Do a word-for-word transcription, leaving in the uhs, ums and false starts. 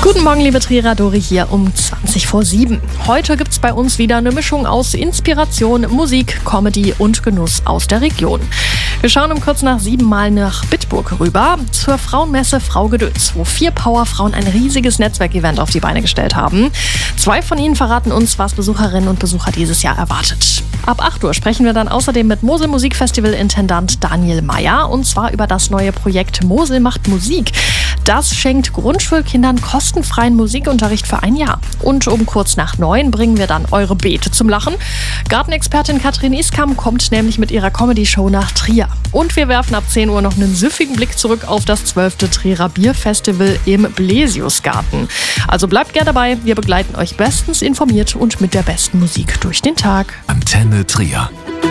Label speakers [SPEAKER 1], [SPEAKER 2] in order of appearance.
[SPEAKER 1] Guten Morgen, liebe Trierer, Dori hier um zwanzig vor sieben. Heute gibt's bei uns wieder eine Mischung aus Inspiration, Musik, Comedy und Genuss aus der Region. Wir schauen um kurz nach sieben Mal nach Bitburg rüber zur Frauenmesse Frau Gedöns, wo vier Powerfrauen ein riesiges Netzwerkevent auf die Beine gestellt haben. Zwei von ihnen verraten uns, was Besucherinnen und Besucher dieses Jahr erwartet. Ab acht Uhr sprechen wir dann außerdem mit Mosel Musikfestival-Intendant Daniel Meyer, und zwar über das neue Projekt Mosel macht Musik. Das schenkt Grundschulkindern kostenfreien Musikunterricht für ein Jahr. Und um kurz nach neun bringen wir dann eure Beete zum Lachen. Gartenexpertin Katrin Iskam kommt nämlich mit ihrer Comedy-Show nach Trier. Und wir werfen ab zehn Uhr noch einen süffigen Blick zurück auf das zwölfte Trierer Bierfestival im Blesiusgarten. Also bleibt gerne dabei, wir begleiten euch bestens informiert und mit der besten Musik durch den Tag.
[SPEAKER 2] Antenne Trier.